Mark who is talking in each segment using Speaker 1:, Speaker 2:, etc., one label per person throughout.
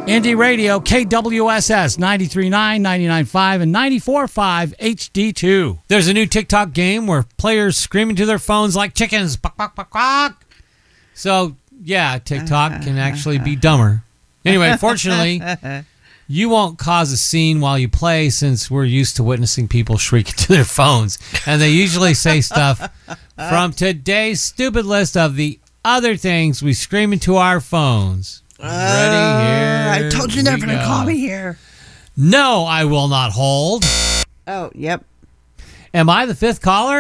Speaker 1: Indie Radio, KWSS 93.9, 99.5, and 94.5 HD2. There's a new TikTok game where players screaming to their phones like chickens. Bok, bok, bok, bok. So, yeah, TikTok can actually be dumber. Anyway, fortunately, you won't cause a scene while you play since we're used to witnessing people shrieking to their phones. And they usually say stuff from today's stupid list of the other things we scream into our phones. Ready? Here
Speaker 2: I told you never to
Speaker 1: go.
Speaker 2: call me here.
Speaker 1: No, I will not hold.
Speaker 2: Oh, yep.
Speaker 1: Am I the fifth caller?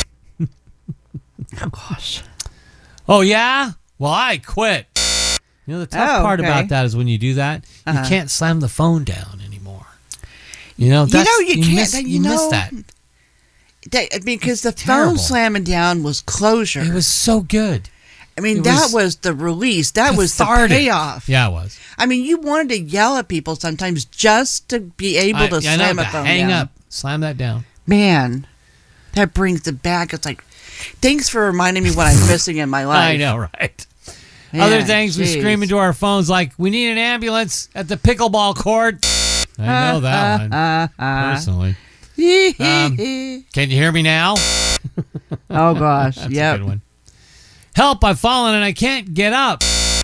Speaker 2: Oh, gosh.
Speaker 1: Oh, yeah? Well, I quit. You know, the tough part about that is when you do that, you can't slam the phone down anymore. You know, that's,
Speaker 2: you can't.
Speaker 1: You miss that.
Speaker 2: Because the
Speaker 1: terrible.
Speaker 2: phone slamming down was closure.
Speaker 1: It was so good.
Speaker 2: I mean, that was the release. That was the payoff.
Speaker 1: Yeah, it was.
Speaker 2: I mean, you wanted to yell at people sometimes just to be able to slam a phone
Speaker 1: hang
Speaker 2: down.
Speaker 1: up. Slam that down.
Speaker 2: Man, that brings it back. It's like, thanks for reminding me what I'm missing in my life.
Speaker 1: I know, right?
Speaker 2: Man,
Speaker 1: other things we scream into our phones like, we need an ambulance at the pickleball court. I know that one, personally. Can you hear me now?
Speaker 2: Oh, gosh.
Speaker 1: That's
Speaker 2: yep.
Speaker 1: a good one. Help, I've fallen and I can't get up.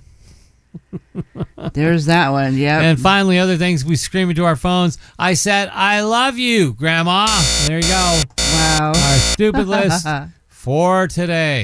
Speaker 2: There's that one, yep.
Speaker 1: And finally, other things we scream into our phones. I said, I love you, Grandma. There you go.
Speaker 2: Wow.
Speaker 1: Our stupid list for today.